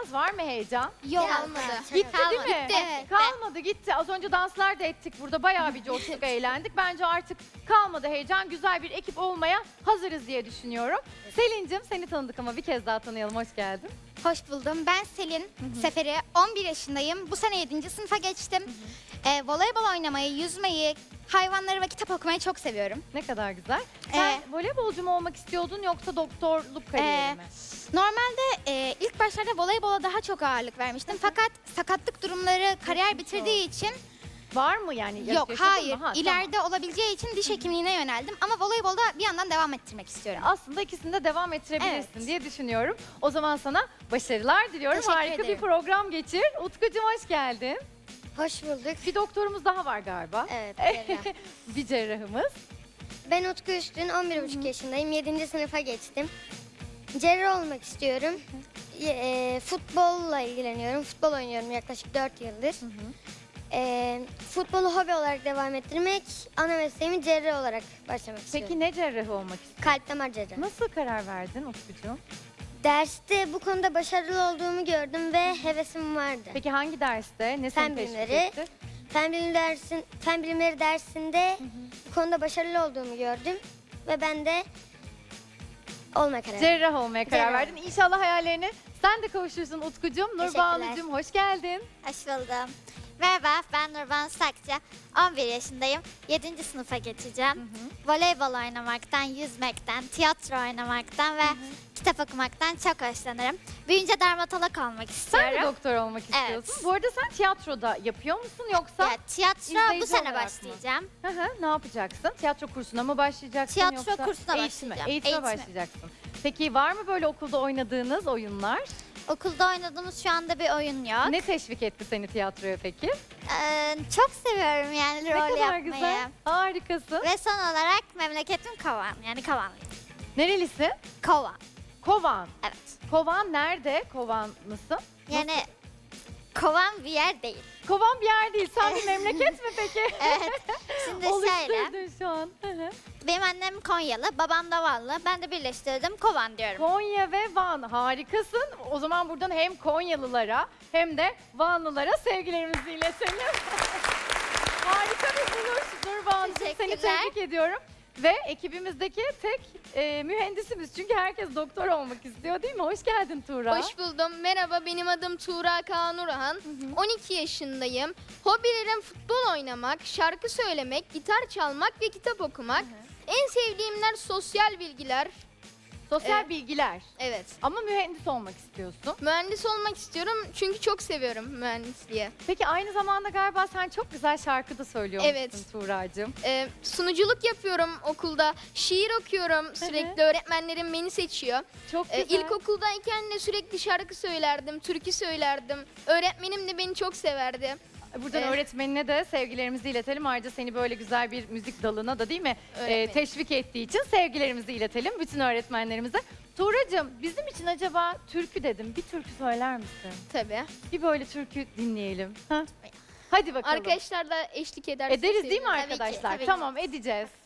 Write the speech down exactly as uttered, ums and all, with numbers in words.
Biraz var mı heyecan? Yok. Kalmadı. Gitti değil mi? Gitti. Evet, Kalmadı gitti. Az önce danslar da ettik burada. Bayağı bir coştuk, eğlendik. Bence artık kalmadı heyecan. Güzel bir ekip olmaya hazırız diye düşünüyorum. Selin'cim seni tanıdık ama bir kez daha tanıyalım. Hoş geldin. Hoş buldum. Ben Selin Seferi. on bir yaşındayım. Bu sene yedinci sınıfa geçtim. Ee, voleybol oynamayı, yüzmeyi, hayvanları ve kitap okumayı çok seviyorum. Ne kadar güzel. Sen Ee, voleybolcu mu olmak istiyordun yoksa doktorluk kariyeri Ee, mi? Normalde e, ilk başlarda voleybola daha çok ağırlık vermiştim. Fakat sakatlık durumları kariyer bitirdiği için Var mı yani? Yaş- yok, yaşadın hayır. mı? Ha, İleride olabileceği için diş hekimliğine yöneldim. Ama voleybolda bir yandan devam ettirmek istiyorum. Aslında ikisini de devam ettirebilirsin Evet. diye düşünüyorum. O zaman sana başarılar diliyorum. Teşekkür Harika bir ederim. program geçir. Utkucuğum hoş geldin. Hoş bulduk. Bir doktorumuz daha var galiba. Evet, cerrah. Bir cerrahımız. Ben Utku Üstün, on bir buçuk yaşındayım. yedinci sınıfa geçtim. Cerrah olmak istiyorum. Y- e, futbolla ilgileniyorum. Futbol oynuyorum yaklaşık dört yıldır. E, futbolu hobi olarak devam ettirmek, ana mesleğimi cerrah olarak başlamak istiyorum. Peki ne cerrahı olmak istiyorsun? Kalp damar cerrahı. Nasıl karar verdin Utkucuğum? Derste bu konuda başarılı olduğumu gördüm ve hevesim vardı. Peki hangi derste? Ne seni Fen teşvik bilimleri. etti? Fen bilimleri, dersin, fen bilimleri dersinde bu konuda başarılı olduğumu gördüm ve ben de olma kararı. Cerrah olmaya karar Cerrah. verdin. İnşallah hayallerini sen de kavuşursun Utkucuğum. Teşekkürler. Nurbanu'cum hoş geldin. Hoş buldum. Merhaba, ben Nurban Sakça. on bir yaşındayım. yedinci sınıfa geçeceğim. Voleybol oynamaktan, yüzmekten, tiyatro oynamaktan ve kitap okumaktan çok hoşlanırım. Büyüyünce dermatolog olmak Sen istiyorum. mi doktor olmak Evet. istiyorsun? Bu arada sen tiyatroda yapıyor musun yoksa? Ya, tiyatro izleyici bu sene olarak mı? başlayacağım. Hı hı, ne yapacaksın? Tiyatro kursuna mı başlayacaksın Tiyatro yoksa kursuna eğitime? başlayacağım. Eğitime Eğitime. başlayacaksın. Peki var mı böyle okulda oynadığınız oyunlar? Okulda oynadığımız şu anda bir oyun yok. Ne teşvik etti seni tiyatroya peki? Ee, çok seviyorum yani Ne rol kadar yapmayı. güzel. Harikasın. Ve son olarak memleketim Kovan. Yani Kovanlıyım. Nerelisin? Kovan. Kovan. Evet. Kovan nerede? Kovanlısın? Yani Kovan bir yer değil. Kovan bir yer değil. Sen bir memleket mi peki? Evet. Şimdi şöyle. Oluşturdun şu an. Hı hı. Benim annem Konyalı, babam da Vanlı. Ben de birleştirdim Kovan diyorum. Konya ve Van. Harikasın. O zaman buradan hem Konyalılara hem de Vanlılara sevgilerimizi iletelim. Harika bir buluş Nurbanu'cum. Seni Teşekkürler. tebrik ediyorum. Ve ekibimizdeki tek e, mühendisimiz. Çünkü herkes doktor olmak istiyor değil mi? Hoş geldin Tuğra. Hoş buldum. Merhaba, benim adım Tuğra Kaan Urhan. on iki yaşındayım. Hobilerim futbol oynamak, şarkı söylemek, gitar çalmak ve kitap okumak. En sevdiğimler sosyal bilgiler. Sosyal Evet. bilgiler. Evet. Ama mühendis olmak istiyorsun. Mühendis olmak istiyorum çünkü çok seviyorum mühendisliği. Peki aynı zamanda galiba sen çok güzel şarkı da söylüyormuşsun Evet. Tuğra'cığım. Ee, sunuculuk yapıyorum okulda. Şiir okuyorum sürekli. Öğretmenlerim beni seçiyor. Çok Ee, güzel. İlkokuldayken de sürekli şarkı söylerdim, türkü söylerdim. Öğretmenim de beni çok severdi. Buradan Ee, öğretmenine de sevgilerimizi iletelim. Ayrıca seni böyle güzel bir müzik dalına da değil mi e, Öğretmenim. teşvik ettiği için sevgilerimizi iletelim bütün öğretmenlerimize. Tuğracığım bizim için acaba türkü dedim. Bir türkü söyler misin? Tabii. Bir böyle türkü dinleyelim. Ha? Hadi bakalım. Arkadaşlar da eşlik ederse Ederiz değil mi sevinirim. Tabii ki, arkadaşlar? tabii ki. Tamam edeceğiz.